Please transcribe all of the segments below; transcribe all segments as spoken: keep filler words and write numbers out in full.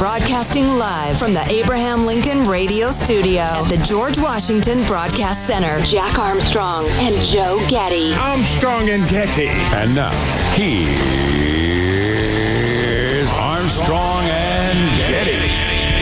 Broadcasting live from the Abraham Lincoln Radio Studio at the George Washington Broadcast Center. Jack Armstrong and Joe Getty. Armstrong and Getty. And now, here's Armstrong and Getty.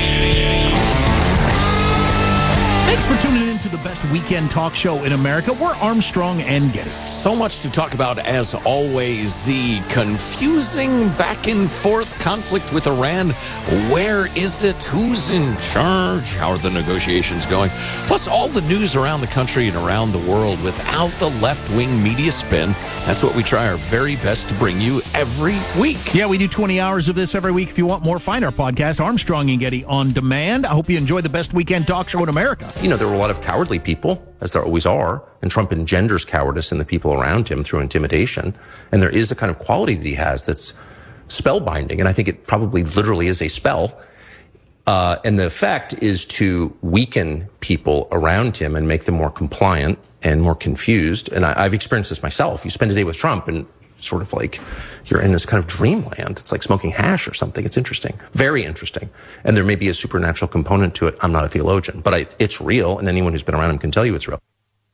Thanks for tuning in to the best weekend talk show in America. We're Armstrong and Getty. So much to talk about, as always. The confusing back and forth conflict with Iran. Where is it? Who's in charge? How are the negotiations going? Plus, all the news around the country and around the world without the left-wing media spin. That's what we try our very best to bring you every week. Yeah, we do twenty hours of this every week. If you want more, find our podcast, Armstrong and Getty on Demand. I hope you enjoy the best weekend talk show in America. You know, there were a lot of cowardly people, as there always are, and Trump engenders cowardice in the people around him through intimidation. And there is a kind of quality that he has that's spellbinding, and I think it probably literally is a spell. Uh, and the effect is to weaken people around him and make them more compliant and more confused. And I, I've experienced this myself. You spend a day with Trump and sort of like you're in this kind of dreamland. It's like smoking hash or something. It's interesting. Very interesting. And there may be a supernatural component to it. I'm not a theologian, but I, it's real. And anyone who's been around him can tell you it's real.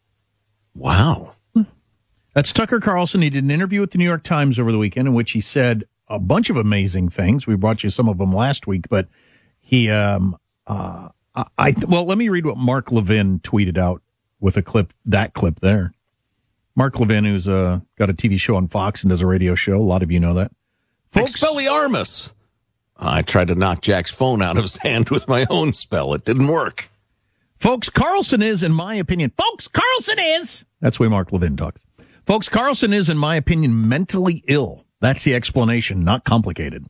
Wow. That's Tucker Carlson. He did an interview with the New York Times over the weekend in which he said a bunch of amazing things. We brought you some of them last week, but he, um, uh, I, well, let me read what Mark Levin tweeted out with a clip, that clip there. Mark Levin, who's uh, got a T V show on Fox and does a radio show. A lot of you know that. Folks, Expelliarmus. I tried to knock Jack's phone out of his hand with my own spell. It didn't work. Folks, Carlson is, in my opinion, folks, Carlson is. That's the way Mark Levin talks. Folks, Carlson is, in my opinion, mentally ill. That's the explanation, not complicated.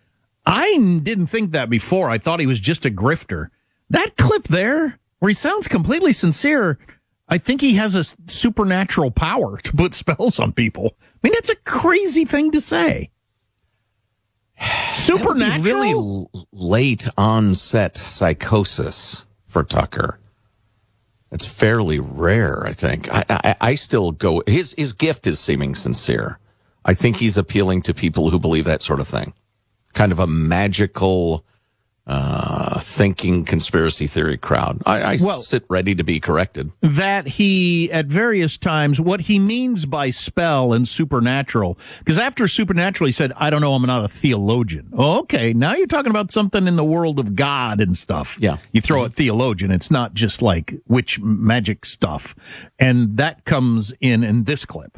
I didn't think that before. I thought he was just a grifter. That clip there, where he sounds completely sincere, I think he has a supernatural power to put spells on people. I mean, that's a crazy thing to say. Supernatural? Really l- late onset psychosis for Tucker. It's fairly rare, I think. I, I, I still go, his, his gift is seeming sincere. I think he's appealing to people who believe that sort of thing. Kind of a magical, uh, thinking conspiracy theory crowd. I, I well, sit ready to be corrected. That he, at various times, what he means by spell and supernatural, because after supernatural, he said, I don't know, I'm not a theologian. Oh, okay, now you're talking about something in the world of God and stuff. Yeah. You throw out theologian, it's not just like witch magic stuff. And that comes in in this clip.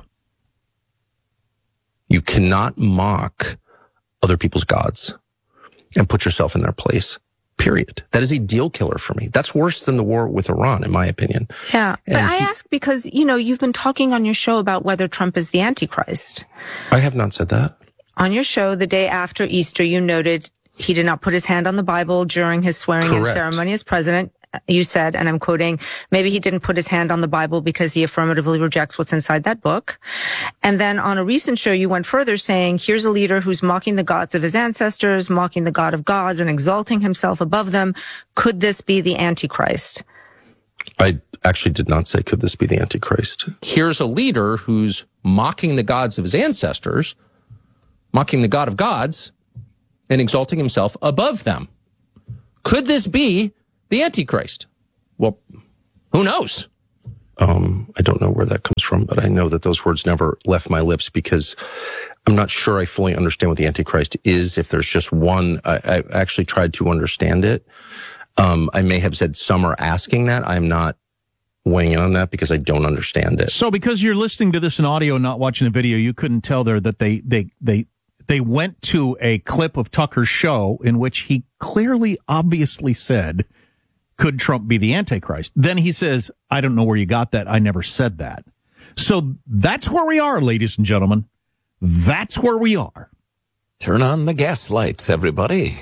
You cannot mock other people's gods and put yourself in their place, period. That is a deal killer for me. That's worse than the war with Iran, in my opinion. Yeah, and but I he, ask because, you know, you've been talking on your show about whether Trump is the Antichrist. I have not said that. On your show, the day after Easter, you noted he did not put his hand on the Bible during his swearing-in ceremony as president. You said, and I'm quoting, maybe he didn't put his hand on the Bible because he affirmatively rejects what's inside that book. And then on a recent show, you went further saying, here's a leader who's mocking the gods of his ancestors, mocking the God of gods, and exalting himself above them. Could this be the Antichrist? I actually did not say, could this be the Antichrist? Here's a leader who's mocking the gods of his ancestors, mocking the God of gods, and exalting himself above them. Could this be the Antichrist? Well, who knows? Um, I don't know where that comes from, but I know that those words never left my lips because I'm not sure I fully understand what the Antichrist is. If there's just one, I, I actually tried to understand it. Um, I may have said some are asking that. I'm not weighing in on that because I don't understand it. So because you're listening to this in audio, not watching the video, you couldn't tell there that they, they, they, they went to a clip of Tucker's show in which he clearly, obviously said, could Trump be the Antichrist? Then he says, I don't know where you got that. I never said that. So that's where we are, ladies and gentlemen. That's where we are. Turn on the gas lights, everybody.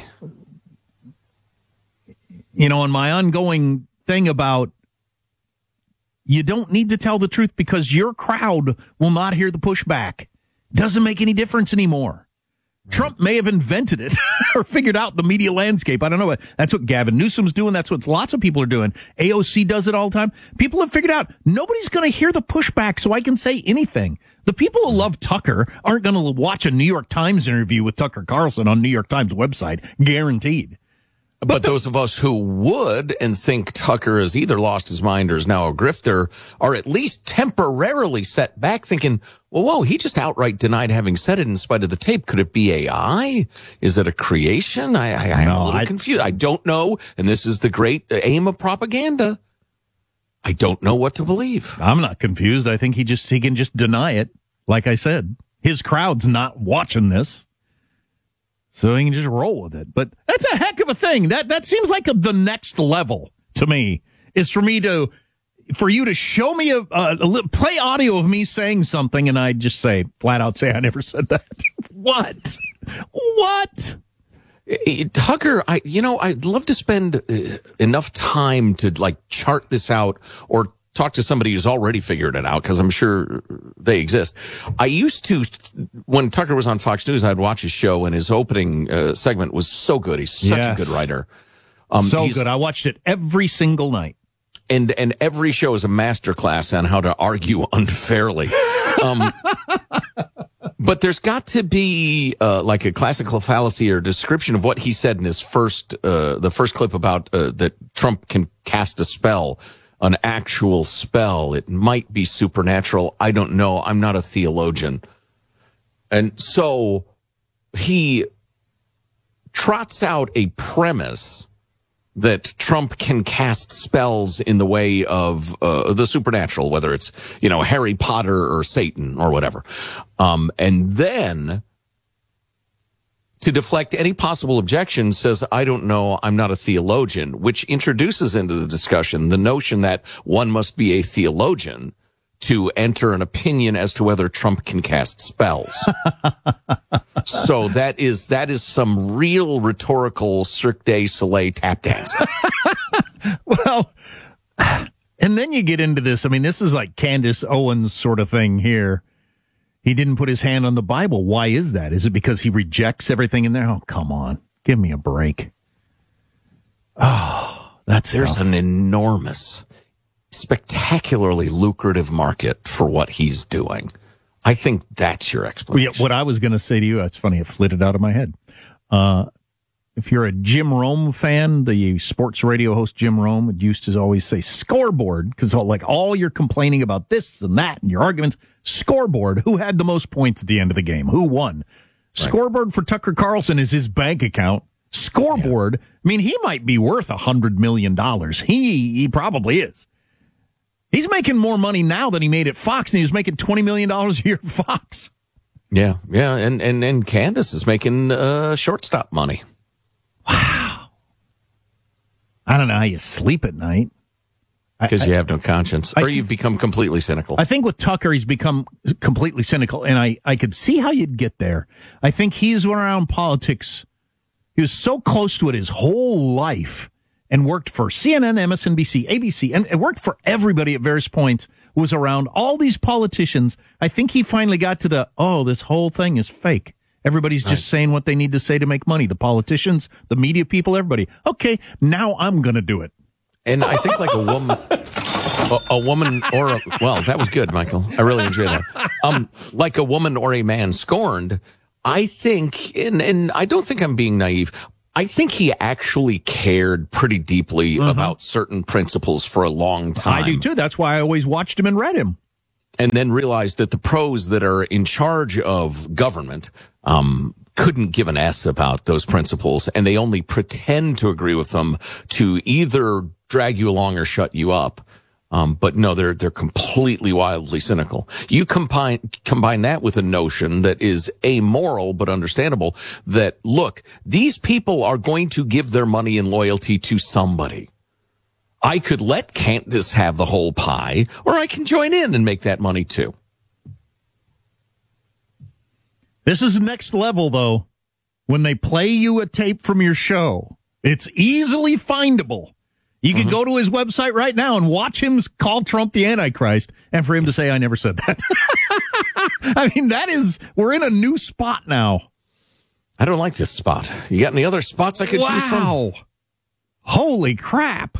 You know, and my ongoing thing about you don't need to tell the truth because your crowd will not hear the pushback. Doesn't make any difference anymore. Trump may have invented it or figured out the media landscape. I don't know. What, that's what Gavin Newsom's doing. That's what lots of people are doing. A O C does it all the time. People have figured out nobody's going to hear the pushback so I can say anything. The people who love Tucker aren't going to watch a New York Times interview with Tucker Carlson on New York Times website. Guaranteed. But those of us who would and think Tucker has either lost his mind or is now a grifter are at least temporarily set back thinking, well, whoa, he just outright denied having said it in spite of the tape. Could it be A I? Is it a creation? I, I, I'm No, a little I, confused. I don't know. And this is the great aim of propaganda. I don't know what to believe. I'm not confused. I think he just he can just deny it. Like I said, his crowd's not watching this. So he can just roll with it. But that's a heck of a thing. That that seems like a, the next level to me is for me to, for you to show me a, a, a play audio of me saying something and I just say, flat out say, I never said that. What? What? Tucker, I, you know, I'd love to spend uh, enough time to like chart this out or talk to somebody who's already figured it out, because I'm sure they exist. I used to, when Tucker was on Fox News, I'd watch his show, and his opening uh, segment was so good. He's such yes. a good writer. Um, so good. I watched it every single night. And and every show is a masterclass on how to argue unfairly. Um, but there's got to be uh, like a classical fallacy or description of what he said in his first, uh, the first clip about uh, that Trump can cast a spell. An actual spell. It might be supernatural. I don't know. I'm not a theologian. And so he trots out a premise that Trump can cast spells in the way of uh, the supernatural, whether it's, you know, Harry Potter or Satan or whatever. Um, and then to deflect any possible objection, says, I don't know, I'm not a theologian, which introduces into the discussion the notion that one must be a theologian to enter an opinion as to whether Trump can cast spells. So that is that is some real rhetorical Cirque du Soleil tap dance. Well, and then you get into this. I mean, this is like Candace Owens sort of thing here. He didn't put his hand on the Bible. Why is that? Is it because he rejects everything in there? Oh, come on. Give me a break. Oh, that's There's tough. an enormous, spectacularly lucrative market for what he's doing. I think that's your explanation. Well, yeah, what I was going to say to you, that's funny, it flitted out of my head. Uh, if you're a Jim Rome fan, the sports radio host Jim Rome used to always say scoreboard, because like all you're complaining about this and that and your arguments, scoreboard, who had the most points at the end of the game? Who won? Right. Scoreboard for Tucker Carlson is his bank account. Scoreboard, yeah. I mean, he might be worth a hundred million dollars. He, he probably is. He's making more money now than he made at Fox, and he was making twenty million dollars a year at Fox. Yeah, yeah, and, and, and Candace is making uh, shortstop money. Wow. I don't know how you sleep at night. Because you have no conscience. I, or you've become completely cynical. I think with Tucker, he's become completely cynical, and I, I could see how you'd get there. I think he's been around politics. He was so close to it his whole life and worked for C N N, M S N B C, A B C, and, and worked for everybody at various points, was around all these politicians. I think he finally got to the, oh, this whole thing is fake. Everybody's just right. saying what they need to say to make money. The politicians, the media people, everybody. Okay, now I'm going to do it. And I think like a woman, a, a woman or a, well, that was good, Michael. I really enjoyed that. Um, like a woman or a man scorned, I think, and, and I don't think I'm being naive. I think he actually cared pretty deeply uh-huh. about certain principles for a long time. I do too. That's why I always watched him and read him. And then realized that the pros that are in charge of government um, couldn't give an S about those principles, and they only pretend to agree with them to either drag you along or shut you up. Um, but no, they're they're completely wildly cynical. You combine combine that with a notion that is amoral but understandable, that, look, these people are going to give their money and loyalty to somebody. I could let Candace have the whole pie, or I can join in and make that money too. This is next level, though. When they play you a tape from your show, it's easily findable. You can mm-hmm. go to his website right now and watch him call Trump the Antichrist, and for him to say, I never said that. I mean, that is, we're in a new spot now. I don't like this spot. You got any other spots I could wow. choose from? Wow. Holy crap.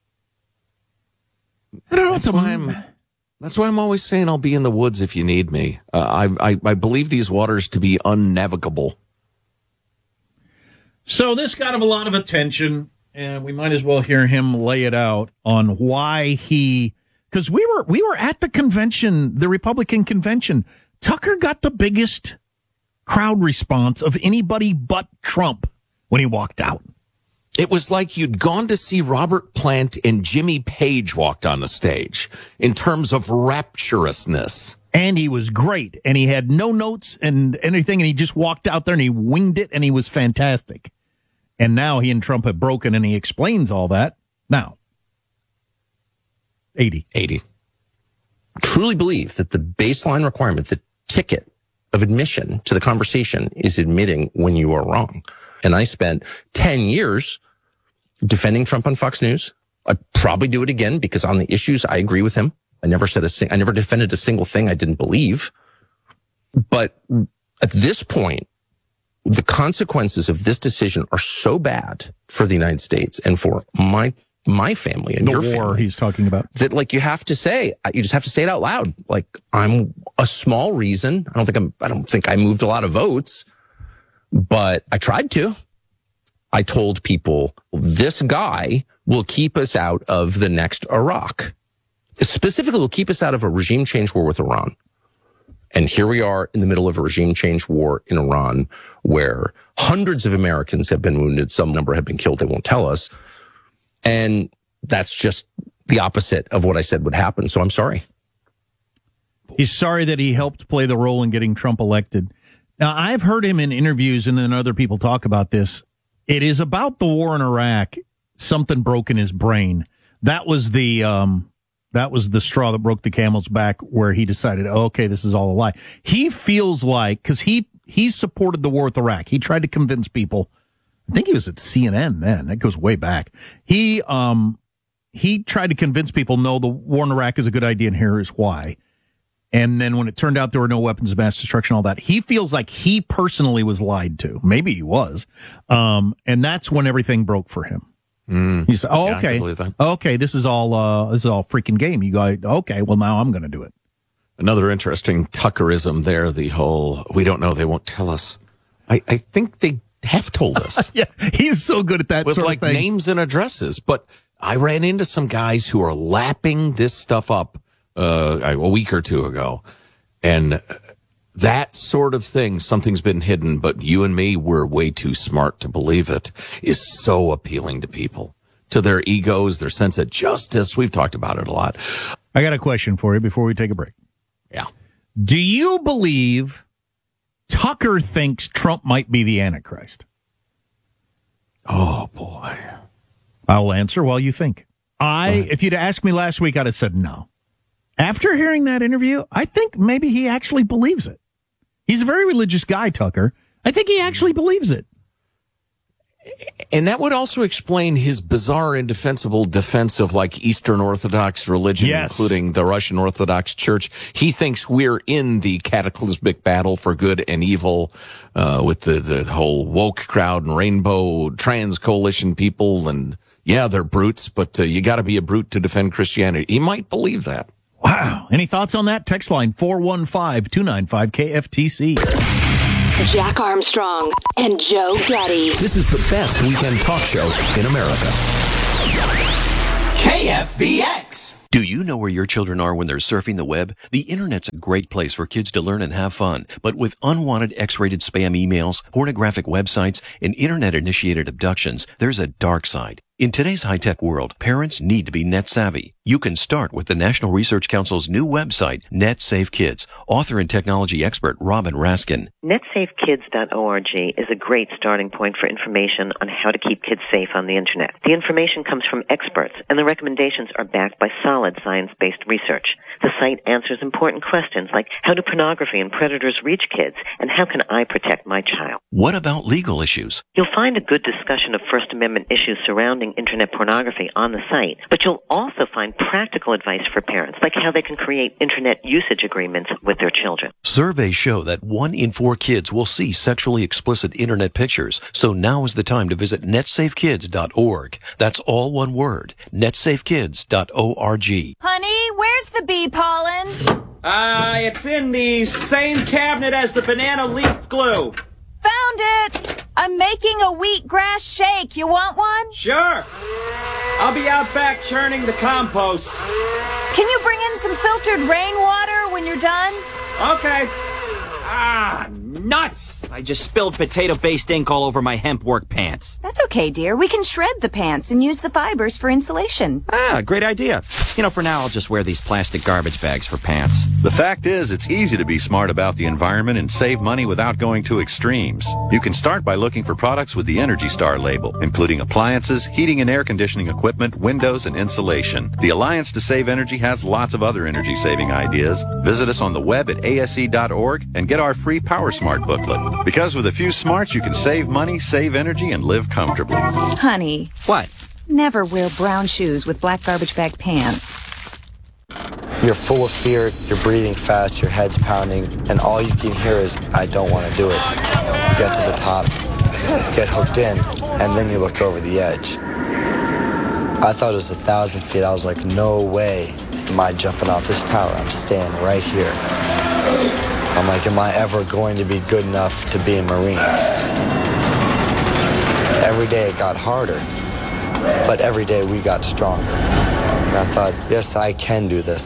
I don't know that's why I'm. That's why I'm always saying I'll be in the woods if you need me. Uh, I, I I believe these waters to be unnavigable. So this got him a lot of attention, and we might as well hear him lay it out on why he, because we were we were at the convention, the Republican convention. Tucker got the biggest crowd response of anybody but Trump when he walked out. It was like you'd gone to see Robert Plant and Jimmy Page walked on the stage in terms of rapturousness. And he was great, and he had no notes and anything, and he just walked out there and he winged it, and he was fantastic. And now he and Trump have broken, and he explains all that now. eighty. eighty. Truly believe that the baseline requirement, the ticket of admission to the conversation, is admitting when you are wrong. And I spent ten years defending Trump on Fox News. I'd probably do it again because on the issues, I agree with him. I never said a sing- I never defended a single thing I didn't believe. But at this point, the consequences of this decision are so bad for the United States and for my my family and the your war family he's talking about, that like you have to say, you just have to say it out loud. Like, I'm a small reason. I don't think I'm. I don't think I moved a lot of votes, but I tried to. I told people this guy will keep us out of the next Iraq. Specifically, will keep us out of a regime change war with Iran. And here we are in the middle of a regime change war in Iran where hundreds of Americans have been wounded. Some number have been killed. They won't tell us. And that's just the opposite of what I said would happen. So I'm sorry. He's sorry that he helped play the role in getting Trump elected. Now, I've heard him in interviews, and then other people talk about this. It is about the war in Iraq. Something broke in his brain. That was the... um That was the straw that broke the camel's back, where he decided, oh, okay, this is all a lie. He feels like, because he, he supported the war with Iraq. He tried to convince people. I think he was at C N N then. That goes way back. He, um, he tried to convince people, no, the war in Iraq is a good idea, and here is why. And then when it turned out there were no weapons of mass destruction, all that, he feels like he personally was lied to. Maybe he was. Um, and that's when everything broke for him. Mm. He said, "Oh, Yeah, okay, okay, this is all, uh, this is all freaking game. You guys, okay, well now I'm going to do it." Another interesting Tuckerism there. The whole "we don't know, they won't tell us." I, I think they have told us. Yeah, he's so good at that with sort like of thing. names and addresses. But I ran into some guys who are lapping this stuff up uh, a week or two ago, and that sort of thing, something's been hidden, but you and me, we're way too smart to believe it, is so appealing to people, to their egos, their sense of justice. We've talked about it a lot. I got a question for you before we take a break. Yeah. Do you believe Tucker thinks Trump might be the Antichrist? Oh, boy. I'll answer while you think. I, if you'd asked me last week, I'd have said no. After hearing that interview, I think maybe he actually believes it. He's a very religious guy, Tucker. I think he actually believes it. And that would also explain his bizarre, indefensible defense of like Eastern Orthodox religion, yes, including the Russian Orthodox Church. He thinks we're in the cataclysmic battle for good and evil, uh, with the, the whole woke crowd and rainbow trans coalition people. And yeah, they're brutes, but uh, you got to be a brute to defend Christianity. He might believe that. Wow. Any thoughts on that? Text line four one five, two nine five, K F T C. Jack Armstrong and Joe Getty. This is the best weekend talk show in America. K F B X. Do you know where your children are when they're surfing the web? The internet's a great place for kids to learn and have fun. But with unwanted X-rated spam emails, pornographic websites, and internet-initiated abductions, there's a dark side. In today's high-tech world, parents need to be net savvy. You can start with the National Research Council's new website, Net Safe Kids. Author and technology expert Robin Raskin. net safe kids dot org is a great starting point for information on how to keep kids safe on the internet. The information comes from experts, and the recommendations are backed by solid science-based research. The site answers important questions like, how do pornography and predators reach kids, and how can I protect my child? What about legal issues? You'll find a good discussion of First Amendment issues surrounding internet pornography on the site, but you'll also find practical advice for parents, like how they can create internet usage agreements with their children. Surveys show that one in four kids will see sexually explicit internet pictures, so now is the time to visit net safe kids dot org. That's all one word, net safe kids dot org. Honey, where's the bee pollen? Uh, it's in the same cabinet as the banana leaf glue. Found it! I'm making a wheatgrass shake. You want one? Sure. I'll be out back churning the compost. Can you bring in some filtered rainwater when you're done? Okay. Ah, nuts! I just spilled potato-based ink all over my hemp work pants. That's okay, dear. We can shred the pants and use the fibers for insulation. Ah, great idea. You know, for now, I'll just wear these plastic garbage bags for pants. The fact is, it's easy to be smart about the environment and save money without going to extremes. You can start by looking for products with the Energy Star label, including appliances, heating and air conditioning equipment, windows, and insulation. The Alliance to Save Energy has lots of other energy-saving ideas. Visit us on the web at A S E dot org and get our free Power Smart booklet. Because with a few smarts, you can save money, save energy, and live comfortably. Honey. What? Never wear brown shoes with black garbage bag pants. You're full of fear, you're breathing fast, your head's pounding, and all you can hear is, I don't want to do it. You get to the top, get hooked in, and then you look over the edge. I thought it was a thousand feet. I was like, no way am I jumping off this tower. I'm staying right here. I'm like, am I ever going to be good enough to be a Marine? Every day it got harder, but every day we got stronger. And I thought, yes, I can do this.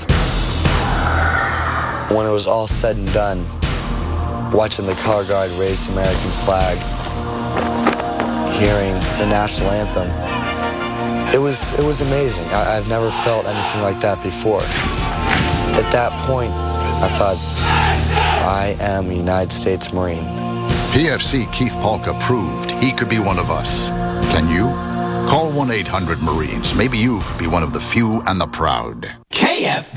When it was all said and done, watching the color guard raise the American flag, hearing the national anthem, it was it was amazing. I, I've never felt anything like that before. At that point, I thought, I am a United States Marine. P F C Keith Polka proved he could be one of us. Can you? Call one eight hundred Marines. Maybe you could be one of the few and the proud. K F B